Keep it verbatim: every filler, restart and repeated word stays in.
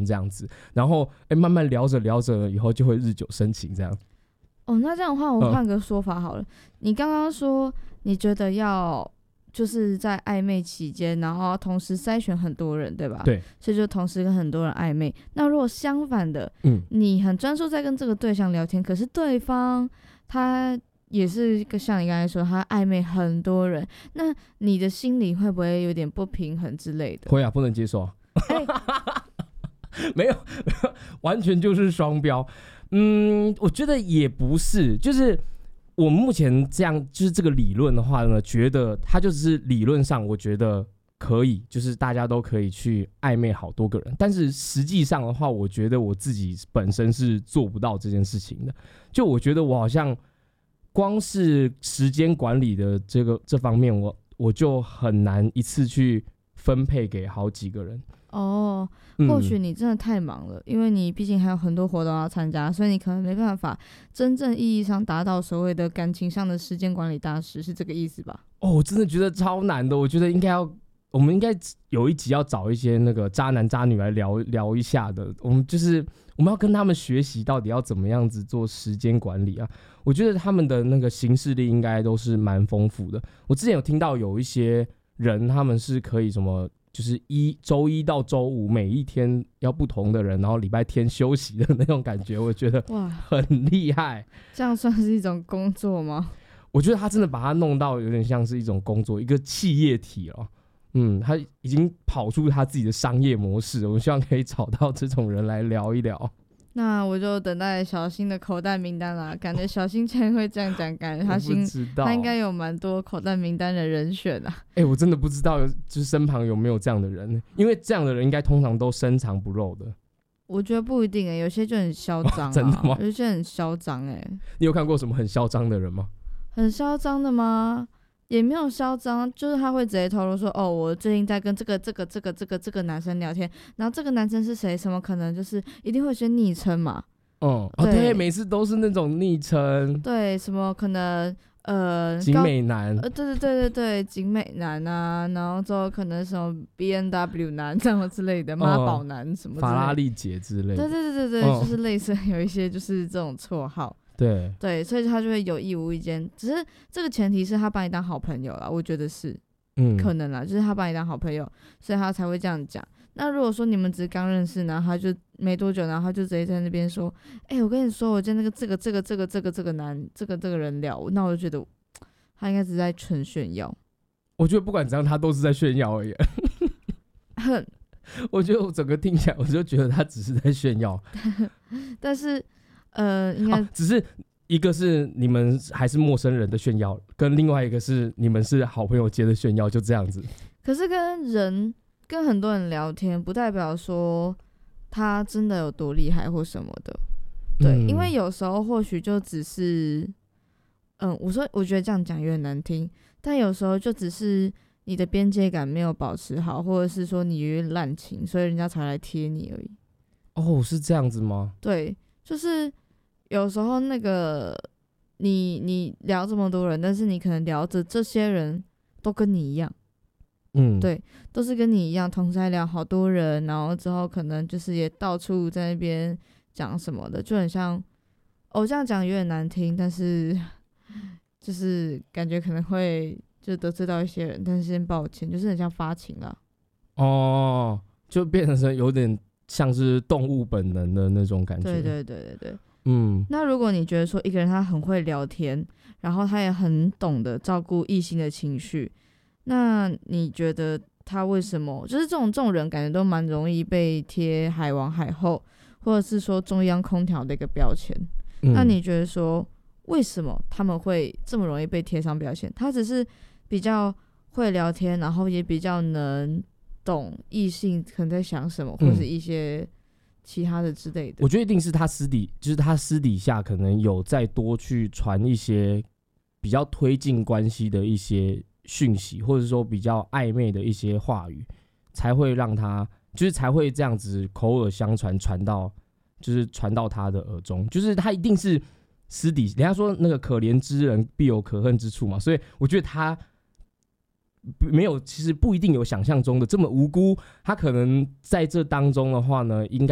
这样子，然后哎、欸、慢慢聊着聊着以后就会日久生情这样。 哦，那这样的话我换个说法好了，嗯、你刚刚说你觉得要就是在暧昧期间，然后同时筛选很多人，对吧？ 对， 所以就同时跟很多人暧昧。那如果相反的， 嗯， 你很专注在跟这个对象聊天，可是对方他也是个像你刚才说，他暧昧很多人，那你的心里会不会有点不平衡之类的？ 会啊，不能接受啊。欸、没有，完全就是双标。嗯，我觉得也不是，就是我目前这样，就是这个理论的话呢，觉得它就是理论上，我觉得可以，就是大家都可以去暧昧好多个人，但是实际上的话，我觉得我自己本身是做不到这件事情的。就我觉得我好像光是时间管理的这个这方面，我我就很难一次去分配给好几个人。 哦，或许你真的太忙了、嗯、因为你毕竟还有很多活动要参加，所以你可能没办法真正意义上达到所谓的感情上的时间管理大师，是这个意思吧？哦， 我真的觉得超难的，我觉得应该要我们应该有一集要找一些那个渣男渣女来聊聊一下的，我们就是我们要跟他们学习到底要怎么样子做时间管理啊。我觉得他们的那个行事历应该都是蛮丰富的。我之前有听到有一些人他们是可以什么就是一周一到周五每一天要不同的人，然后礼拜天休息的那种感觉，我觉得哇很厉害。 这样算是一种工作吗？ 我觉得他真的把它弄到有点像是一种工作，一个企业体哦。嗯，他已经跑出他自己的商业模式，我们希望可以找到这种人来聊一聊。 那我就等待小新的口袋名单啦，感觉小新竟然会这样讲，感觉他心他应该有蛮多口袋名单的人选啊。 哎、欸，我真的不知道，就是身旁有没有这样的人，因为这样的人应该通常都深藏不露的。 我觉得不一定哎、欸，有些就很嚣张、啊哦， 真的吗？ 有些很嚣张哎。 你有看过什么很嚣张的人吗？ 很嚣张的吗？也没有嚣张，就是他会直接透露说，哦，我最近在跟这个这个这个这个这个男生聊天，然后这个男生是谁，什么可能就是一定会先昵称嘛。 嗯，对、哦、对，每次都是那种昵称。 对，什么可能呃， 景美男， 呃，对对对对对，景美男啊，然后之后可能什么 B N W 男这样之类的，妈宝男什么之类的， 法拉利姐之类的。 对对对对对、嗯，就是类似有一些就是这种绰号。 对对，所以他就会有意无意间，只是这个前提是他把你当好朋友啦，我觉得是，嗯，可能啦，就是他把你当好朋友，所以他才会这样讲。那如果说你们只是刚认识，然后他就没多久，然后他就直接在那边说，哎、欸，我跟你说，我跟那个这个这个这个这个这个男这个这个人聊，那我就觉得他应该只是在纯炫耀。 我觉得不管怎样，他都是在炫耀而已。 很， 我觉得我整个听起来，我就觉得他只是在炫耀， 但是。呃，应该、 啊、只是一个是你们还是陌生人的炫耀，跟另外一个是你们是好朋友间的炫耀，就这样子。 可是跟人跟很多人聊天，不代表说他真的有多厉害或什么的。对、嗯，因为有时候或许就只是，嗯，我说我觉得这样讲有点难听，但有时候就只是你的边界感没有保持好，或者是说你有点滥情，所以人家才来贴你而已。 哦，是这样子吗？ 对，就是。有时候那个你你聊这么多人，但是你可能聊着这些人都跟你一样，嗯，对，都是跟你一样，同时还聊好多人，然后之后可能就是也到处在那边讲什么的，就很像，我、哦、这样讲有点难听，但是就是感觉可能会就得罪到一些人，但是先抱歉，就是很像发情啦。 哦，就变成有点像是动物本能的那种感觉。 对对对对对。 嗯， 那如果你觉得说一个人他很会聊天，然后他也很懂得照顾异性的情绪，那你觉得他为什么就是这种这种人感觉都蛮容易被贴海王海后，或者是说中央空调的一个标签、嗯、那你觉得说为什么他们会这么容易被贴上标签？他只是比较会聊天，然后也比较能懂异性可能在想什么，或者一些其他的之类的。 我觉得一定是他私底，就是他私底下可能有再多去传一些比较推进关系的一些讯息，或者说比较暧昧的一些话语，才会让他就是才会这样子口耳相传，传到就是传到他的耳中，就是他一定是私底，人家说那个可怜之人必有可恨之处嘛，所以我觉得他没有，其实不一定有想象中的这么无辜，他可能在这当中的话呢，应该